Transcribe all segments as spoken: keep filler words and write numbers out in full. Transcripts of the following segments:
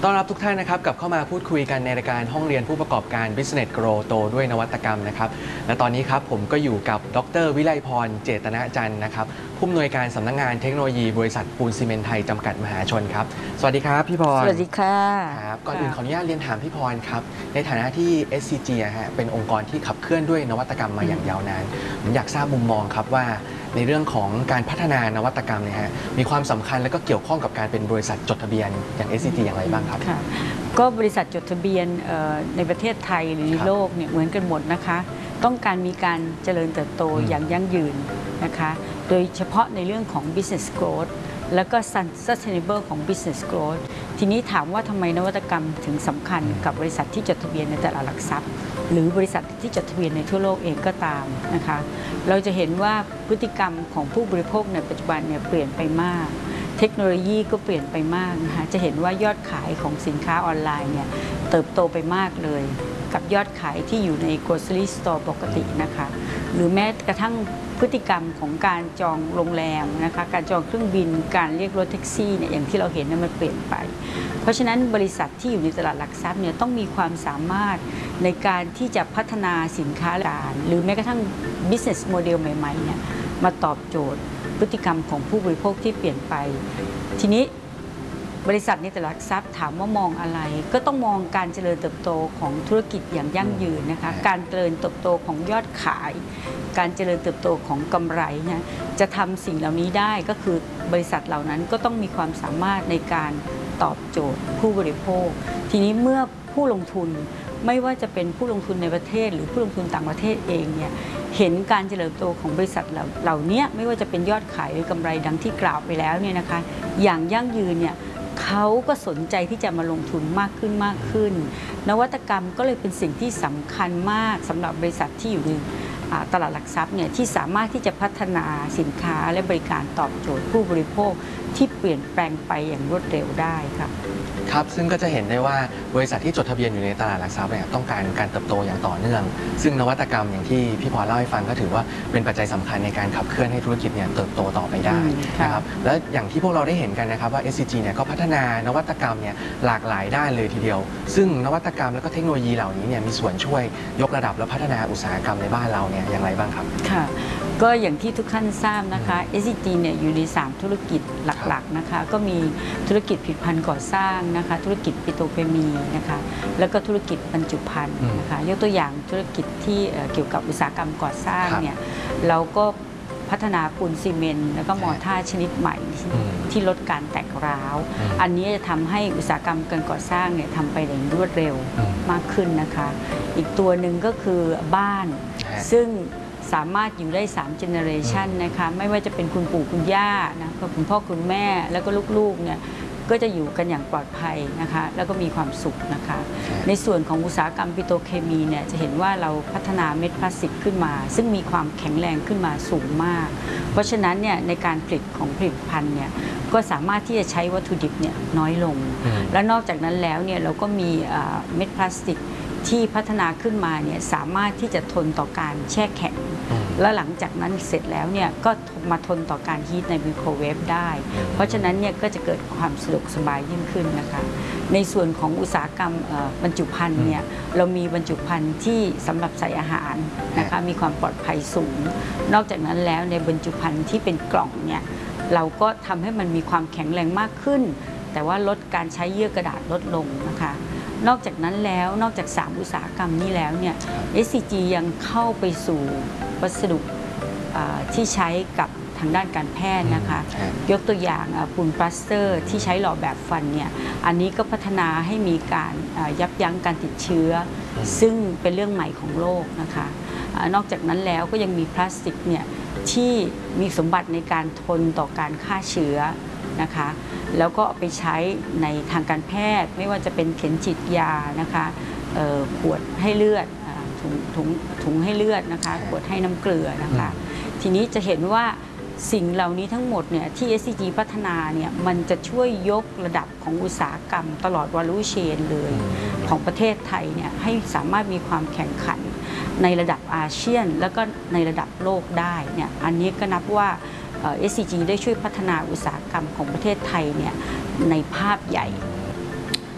ต้อนรับทุกท่านนะครับกลับเข้ามาพูดคุยกันในรายการห้องเรียนผู้ประกอบการ Business Grow โตด้วยนวัตกรรมนะครับและตอนนี้ครับผมก็อยู่กับดร.วิไลพรเจตนะจันทร์นะครับผู้อำนวยการสำนักงานเทคโนโลยีบริษัทปูนซีเมนต์ไทยจำกัดมหาชนครับสวัสดีครับพี่พรสวัสดีค่ะครับก่อนอื่นขออนุญาตเรียนถามพี่พรครับในฐานะที่ เอส ซี จี ฮะเป็นองค์กรที่ขับเคลื่อนด้วยนวัตกรรมมาอย่างยาวนานผมอยากทราบมุมมองครับว่าในเรื่องของการพัฒนานวัตกรรมเนี่ยฮะมีความสำคัญและก็เกี่ยวข้องกับการเป็นบริษัทจดทะเบียนอย่าง เอส ซี จี อย่างไรบ้างครับก็บริษัทจดทะเบียนในประเทศไทยหรือในโลกเนี่ยเหมือนกันหมดนะคะต้องการมีการเจริญเติบโตอย่างยั่งยืนนะคะโดยเฉพาะในเรื่องของ business growth แล้วก็ sustainable ของ business growth ทีนี้ถามว่าทำไมนวัตกรรมถึงสำคัญกับบริษัทที่จดทะเบียนในตลาดหลักทรัพย์หรือบริษัทที่จดทะเบียนในทั่วโลกเองก็ตามนะคะเราจะเห็นว่าพฤติกรรมของผู้บริโภคในปัจจุบันเนี่ยเปลี่ยนไปมากเทคโนโลยีก็เปลี่ยนไปมากนะคะจะเห็นว่ายอดขายของสินค้าออนไลน์เนี่ยเติบโตไปมากเลยกับยอดขายที่อยู่ใน grocery store ปกตินะคะหรือแม้กระทั่งพฤติกรรมของการจองโรงแรมนะคะการจองเครื่องบินการเรียกรถแท็กซี่เนี่ยอย่างที่เราเห็นเนี่ยมันเปลี่ยนไปเพราะฉะนั้นบริษัทที่อยู่ในตลาดหลักทรัพย์เนี่ยต้องมีความสามารถในการที่จะพัฒนาสินค้าการหรือแม้กระทั่ง business model ใหม่ๆเนี่ยมาตอบโจทย์พฤติกรรมของผู้บริโภคที่เปลี่ยนไปทีนี้บริษัทในตลาดหลักทรัพย์ถามว่ามองอะไรก็ต้องมองการเจริญเติบโตของธุรกิจอย่างยั่งยืนนะคะการเจริญเติบโตของยอดขายการเจริญเติบโตของกำไรนะจะทำสิ่งเหล่านี้ได้ก็คือบริษัทเหล่านั้นก็ต้องมีความสามารถในการตอบโจทย์ผู้บริโภคทีนี้เมื่อผู้ลงทุนไม่ว่าจะเป็นผู้ลงทุนในประเทศหรือผู้ลงทุนต่างประเทศเองเนี่ยเห็นการเจริญเติบโตของบริษัทเหล่านี้ไม่ว่าจะเป็นยอดขายหรือกำไรดังที่กล่าวไปแล้วเนี่ยนะคะอย่างยั่งยืนเนี่ยเขาก็สนใจที่จะมาลงทุนมากขึ้นมากขึ้นนวัตกรรมก็เลยเป็นสิ่งที่สำคัญมากสำหรับบริษัทที่อยู่ในตลาดหลักทรัพย์เนี่ยที่สามารถที่จะพัฒนาสินค้าและบริการตอบโจทย์ผู้บริโภคที่เปลี่ยนแปลงไปอย่างรวดเร็วได้ครับครับซึ่งก็จะเห็นได้ว่าบริษัทที่จดทะเบียนอยู่ในตลาดหลักทรัพย์เนี่ยต้องการการเติบโตอย่างต่อเนื่องซึ่งนวัตกรรมอย่างที่พี่พรเล่าให้ฟังก็ถือว่าเป็นปัจจัยสำคัญในการขับเคลื่อนให้ธุรกิจเนี่ยเติบโตต่อไปได้นะครับและอย่างที่พวกเราได้เห็นกันนะครับว่า เอส ซี จี เนี่ยก็พัฒนานวัตกรรมเนี่ยหลากหลายด้านเลยทีเดียวซึ่งนวัตกรรมและก็เทคโนโลยีเหล่านี้เนี่ยมีส่วนช่วยยกระดับและพัฒนาอุตสาหกรรมในบ้านเราเนี่ยอย่างไรบ้างครับค่ะก็อย่างที่ทุกท่านทราบนะคะ เอส ซี จี เนี่ยอยู่ในสามธุรกิจหลักๆนะคะก็มีธุรกิจผลิตภัณฑ์ก่อสร้างนะคะธุรกิจปิโตรเคมีนะคะแล้วก็ธุรกิจบรรจุภัณฑ์นะคะยกตัวอย่างธุรกิจที่เกี่ยวกับอุตสาหกรรมก่อสร้างเนี่ยเราก็พัฒนาปูนซีเมนต์แล้วก็มอร์ท่าชนิดใหม่ที่ลดการแตกร้าวอันนี้จะทำให้อุตสาหกรรมการก่อสร้างเนี่ยทำไปอย่างรวดเร็วมากขึ้นนะคะอีกตัวหนึ่งก็คือบ้านซึ่งสามารถอยู่ได้สามเจเนอเรชันนะคะไม่ว่าจะเป็นคุณปู่คุณย่านะคุณพ่อคุณแม่แล้วก็ลูกๆเนี่ยก็จะอยู่กันอย่างปลอดภัยนะคะแล้วก็มีความสุขนะคะในส่วนของอุตสาหกรรมปิโตรเคมีเนี่ยจะเห็นว่าเราพัฒนาเม็ดพลาสติกขึ้นมาซึ่งมีความแข็งแรงขึ้นมาสูงมากเพราะฉะนั้นเนี่ยในการผลิตของผลิตภัณฑ์เนี่ยก็สามารถที่จะใช้วัตถุดิบเนี่ยน้อยลงและนอกจากนั้นแล้วเนี่ยเราก็มีเม็ดพลาสติกที่พัฒนาขึ้นมาเนี่ยสามารถที่จะทนต่อการแช่แข็งแล้วหลังจากนั้นเสร็จแล้วเนี่ยก็มาทนต่อการฮีทในไมโครเวฟได้เพราะฉะนั้นเนี่ยก็จะเกิดความสะดวกสบายยิ่งขึ้นนะคะในส่วนของอุตสาหกรรมบรรจุภัณฑ์เนี่ยเรามีบรรจุภัณฑ์ที่สำหรับใส่อาหารนะคะมีความปลอดภัยสูงนอกจากนั้นแล้วในบรรจุภัณฑ์ที่เป็นกล่องเนี่ยเราก็ทำให้มันมีความแข็งแรงมากขึ้นแต่ว่าลดการใช้เยื่อกระดาษลดลงนะคะนอกจากนั้นแล้วนอกจากสามอุตสาหกรรมนี้แล้วเนี่ย เอส ซี จี ยังเข้าไปสู่วัสดุที่ใช้กับทางด้านการแพทย์นะคะยกตัวอย่างปูนปลาสเตอร์ที่ใช้หล่อแบบฟันเนี่ยอันนี้ก็พัฒนาให้มีการยับยั้งการติดเชื้อซึ่งเป็นเรื่องใหม่ของโลกนะคะนอกจากนั้นแล้วก็ยังมีพลาสติกเนี่ยที่มีสมบัติในการทนต่อการฆ่าเชื้อนะคะแล้วก็ไปใช้ในทางการแพทย์ไม่ว่าจะเป็นเข็มฉีดยานะคะขวดให้เลือดถุงถุงถุงให้เลือดนะคะขวดให้น้ำเกลือนะคะทีนี้จะเห็นว่าสิ่งเหล่านี้ทั้งหมดเนี่ยที่ เอส ซี จี พัฒนาเนี่ยมันจะช่วยยกระดับของอุตสาหกรรมตลอด value chain เลยของประเทศไทยเนี่ยให้สามารถมีความแข่งขันในระดับอาเซียนแล้วก็ในระดับโลกได้เนี่ยอันนี้ก็นับว่า เอส ซี จี ได้ช่วยพัฒนาอุตสาหกรรมของประเทศไทยเนี่ยในภาพใหญ่ซ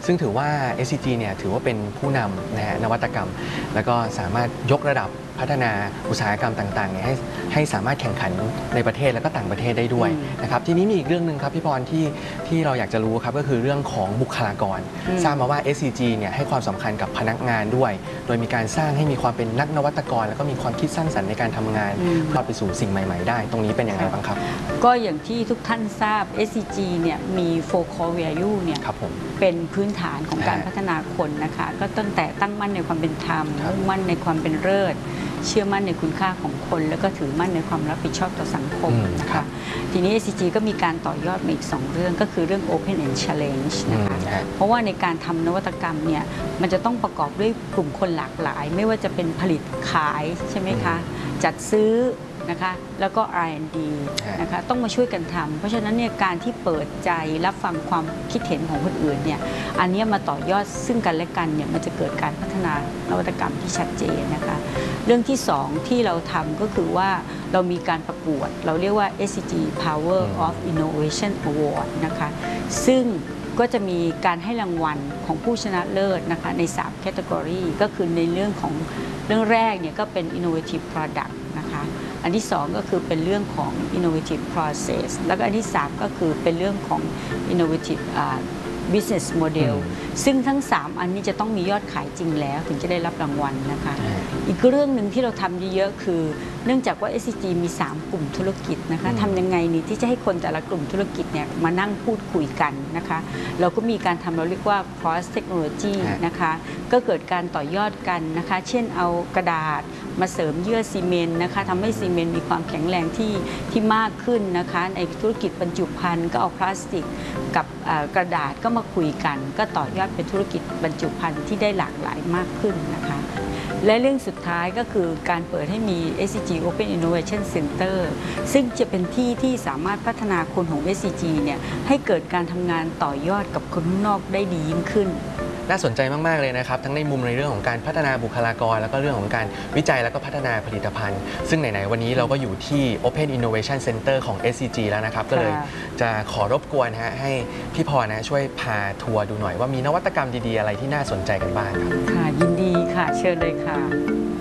ซึ่งถือว่า เอส ซี จี เนี่ยถือว่าเป็นผู้นำนะฮะนวัตกรรม แล้วก็สามารถยกระดับพัฒนาอุตสาหกรรมต่างๆเนี่ยให้ให้สามารถแข่งขันในประเทศและก็ต่างประเทศได้ด้วยนะครับทีนี้มีอีกเรื่องหนึ่งครับพี่พรที่ที่เราอยากจะรู้ครับก็คือเรื่องของบุคลากรทราบมาว่า เอส ซี จี เนี่ยให้ความสำคัญกับพนักงานด้วย โดยมีการสร้างให้มีความเป็นนักนวัตกร แล้วก็มีความคิดสร้างสรรค์ในการทำงานเพื่อไปสู่สิ่งใหม่ๆได้ตรงนี้เป็นยังไงบ้างครับก็อย่างที่ทุกท่านทราบ เอส ซี จี เนี่ยมี โฟร์ Core Value เนี่ยเป็นพื้นฐานของการพัฒนาคนนะคะก็ตั้งแต่ตั้งมั่นในความเป็นธรรมมุ่งมั่นในความเป็นเลิศเชื่อมั่นในคุณค่าของคนแล้วก็ถือมั่นในความรับผิดชอบต่อสังคมนะคะทีนี้ เอส ซี จี ก็มีการต่อยอดมาอีกสองเรื่องก็คือเรื่อง Open and Challenge นะคะเพราะว่าในการทำนวัตกรรมเนี่ยมันจะต้องประกอบด้วยกลุ่มคนหลากหลายไม่ว่าจะเป็นผลิตขายใช่ไหมคะจัดซื้อนะคะแล้วก็ อาร์ แอนด์ ดี นะคะต้องมาช่วยกันทำเพราะฉะนั้นเนี่ยการที่เปิดใจรับฟังความคิดเห็นของคนอื่นเนี่ยอันนี้มาต่อยอดซึ่งกันและกันเนี่ยมันจะเกิดการพัฒนานวัตกรรมที่ชัดเจนนะคะเรื่องที่สองที่เราทำก็คือว่าเรามีการประกวดเราเรียกว่า เอส ซี จี Power of Innovation Award นะคะซึ่งก็จะมีการให้รางวัลของผู้ชนะเลิศนะคะในสามแคตตากรีก็คือในเรื่องของเรื่องแรกเนี่ยก็เป็น Innovative Product นะคะอันที่สองก็คือเป็นเรื่องของ innovative process แล้วก็อันที่สามก็คือเป็นเรื่องของ innovative business model ซึ่งทั้งสามอันนี้จะต้องมียอดขายจริงแล้วถึงจะได้รับรางวัลนะคะอีกเรื่องหนึ่งที่เราทำเยอะๆคือเนื่องจากว่า เอส ซี จี มีสามกลุ่มธุรกิจนะคะทำยังไงนี่ที่จะให้คนแต่ละกลุ่มธุรกิจเนี่ยมานั่งพูดคุยกันนะคะเราก็มีการทำเราเรียกว่า cross technology นะคะก็เกิดการต่อยอดกันนะคะเช่นเอากระดาษมาเสริมเยื่อซีเมนต์นะคะทำให้ซีเมนต์มีความแข็งแรงที่ที่มากขึ้นนะคะในธุรกิจบรรจุภัณฑ์ก็เอาพลาสติกกับกระดาษก็มาคุยกันก็ต่อยอดเป็นธุรกิจบรรจุภัณฑ์ที่ได้หลากหลายมากขึ้นนะคะและเรื่องสุดท้ายก็คือการเปิดให้มี เอส ซี จี Open Innovation Center ซึ่งจะเป็นที่ที่สามารถพัฒนาคนของ เอส ซี จี เนี่ยให้เกิดการทำงานต่อยอดกับคนข้างนอกได้ดียิ่งขึ้นน่าสนใจมากๆเลยนะครับทั้งในมุมในเรื่องของการพัฒนาบุคลากรแล้วก็เรื่องของการวิจัยแล้วก็พัฒนาผลิตภัณฑ์ซึ่งไหนๆวันนี้เราก็อยู่ที่ Open Innovation Center ของ เอส ซี จี แล้วนะครับก็เลยจะขอรบกวนฮะให้พี่พรนะช่วยพาทัวร์ดูหน่อยว่ามีนวัตกรรมดีๆอะไรที่น่าสนใจกันบ้างครับค่ะยินดีค่ะเชิญเลยค่ะ